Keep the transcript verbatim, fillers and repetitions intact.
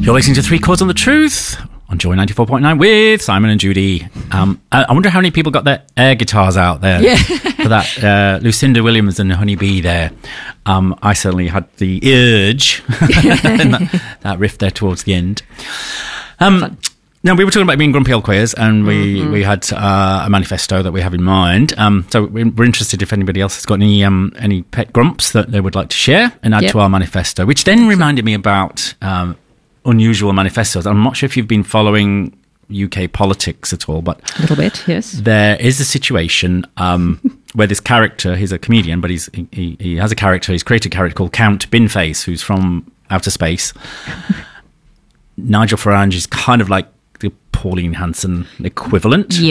You're listening to Three Chords on the Truth on Joy ninety-four point nine with Simon and Judy. Um, I, I wonder how many people got their air guitars out there Yeah. for that uh, Lucinda Williams and Honeybee there. Um, I certainly had the urge, and that, that riff there towards the end. Um, now, we were talking about being grumpy old queers, and we, mm-hmm. we had uh, a manifesto that we have in mind. Um, so we're interested if anybody else has got any um, any pet grumps that they would like to share and add yep. to our manifesto, which then reminded me about... Um, unusual manifestos. I'm not sure if you've been following U K politics at all, but a little bit, yes. There is a situation um, where this character, he's a comedian, but he's he, he has a character, he's created a character called Count Binface, who's from outer space. Nigel Farage is kind of like the Pauline Hanson equivalent.